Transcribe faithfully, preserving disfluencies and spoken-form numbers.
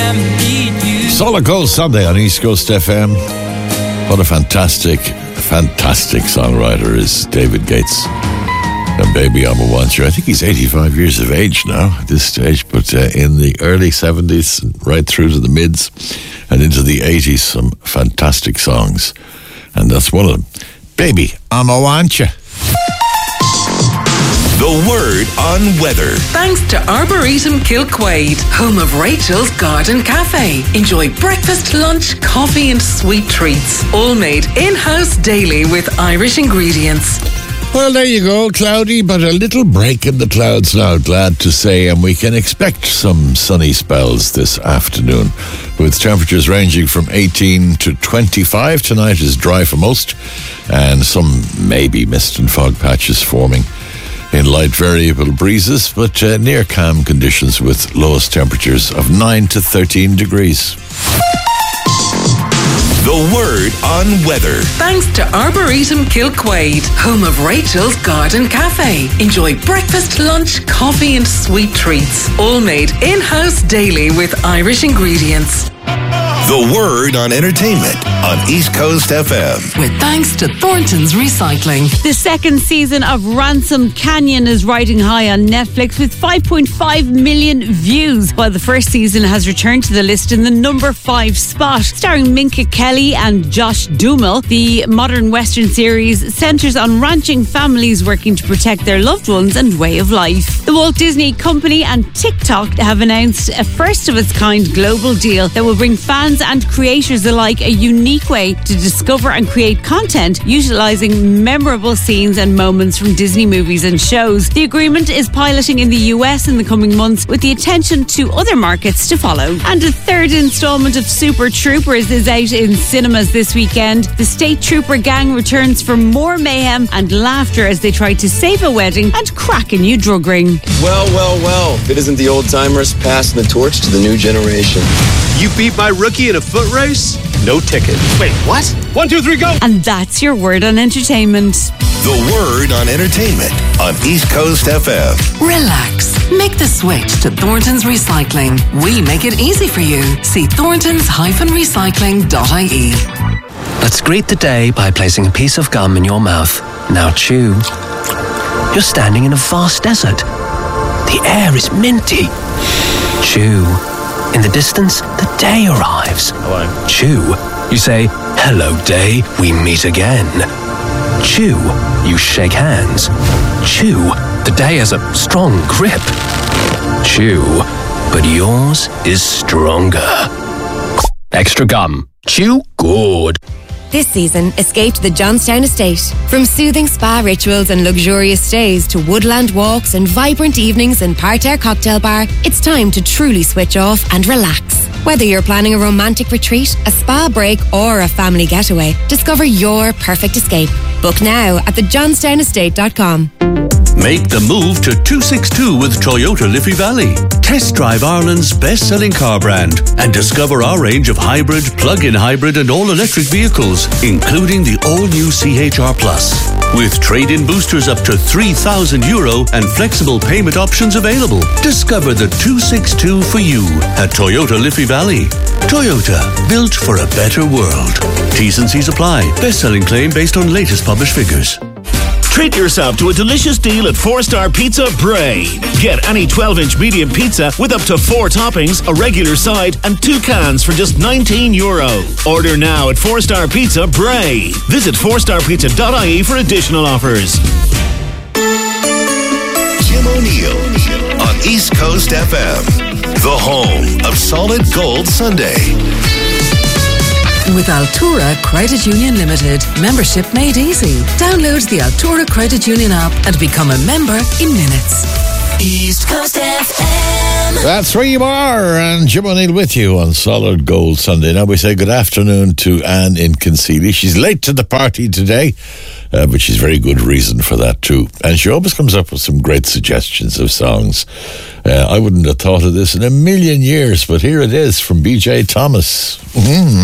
I need you. Solid Gold Sunday on East Coast F M. What a fantastic, fantastic songwriter is David Gates. And Baby, I'm a Want You. I think he's eighty-five years of age now at this stage, but uh, in the early seventies, right through to the mids and into the eighties, some fantastic songs. And that's one of them. Baby, I'm a Want You. The Word on Weather. Thanks to Arboretum Kilquade, home of Rachel's Garden Cafe. Enjoy breakfast, lunch, coffee and sweet treats. All made in-house daily with Irish ingredients. Well, there you go. Cloudy, but a little break in the clouds now, glad to say. And we can expect some sunny spells this afternoon, with temperatures ranging from eighteen to twenty-five. Tonight is dry for most, and some maybe mist and fog patches forming in light variable breezes, but uh, near calm conditions with lowest temperatures of nine to thirteen degrees. The Word on Weather. Thanks to Arboretum Kilquade, home of Rachel's Garden Cafe. Enjoy breakfast, lunch, coffee and sweet treats. All made in-house daily with Irish ingredients. The Word on Entertainment on East Coast F M. With thanks to Thornton's Recycling. The second season of Ransom Canyon is riding high on Netflix with five point five million views, while the first season has returned to the list in the number five spot. Starring Minka Kelly and Josh Duhamel, the modern Western series centres on ranching families working to protect their loved ones and way of life. The Walt Disney Company and TikTok have announced a first-of-its-kind global deal that will bring fans and creators alike a unique way to discover and create content utilising memorable scenes and moments from Disney movies and shows. The agreement is piloting in the U S in the coming months, with the attention to other markets to follow. And a third instalment of Super Troopers is out in cinemas this weekend. The State Trooper gang returns for more mayhem and laughter as they try to save a wedding and crack a new drug ring. Well, well, well. If it isn't the old timers passing the torch to the new generation. You beat my rookie in a foot race? No ticket. Wait, what? One, two, three, go! And that's your Word on Entertainment. The Word on Entertainment on East Coast F M. Relax. Make the switch to Thornton's Recycling. We make it easy for you. See thorntons recycling dot I E. Let's greet the day by placing a piece of gum in your mouth. Now chew. You're standing in a vast desert. The air is minty. Chew. In the distance, the day arrives. Hello. Chew. You say, hello day, we meet again. Chew. You shake hands. Chew. The day has a strong grip. Chew. But yours is stronger. Extra gum. Chew good. This season, escape to the Johnstown Estate. From soothing spa rituals and luxurious stays to woodland walks and vibrant evenings in Parterre Cocktail Bar, it's time to truly switch off and relax. Whether you're planning a romantic retreat, a spa break or a family getaway, discover your perfect escape. Book now at the johnstown estate dot com. Make the move to two sixty-two with Toyota Liffey Valley. Test drive Ireland's best-selling car brand and discover our range of hybrid, plug-in hybrid and all-electric vehicles, including the all-new C H R Plus. With trade-in boosters up to three thousand euro and flexible payment options available. Discover the two sixty-two for you at Toyota Liffey Valley. Toyota, built for a better world. T's and C's apply. Best-selling claim based on latest published figures. Treat yourself to a delicious deal at Four Star Pizza Bray. Get any twelve-inch medium pizza with up to four toppings, a regular side, and two cans for just nineteen euro. Order now at Four Star Pizza Bray. Visit four star pizza dot I E for additional offers. Jim O'Neill on East Coast F M, the home of Solid Gold Sunday. With Altura Credit Union Limited, membership made easy. Download the Altura Credit Union app and become a member in minutes. East Coast F M. That's where you are, and Jim O'Neill with you on Solid Gold Sunday. Now we say good afternoon to Anne in Concealy. She's late to the party today, uh, but she's very good reason for that too. And she always comes up with some great suggestions of songs. Uh, I wouldn't have thought of this in a million years, but here it is from B J Thomas. Mm.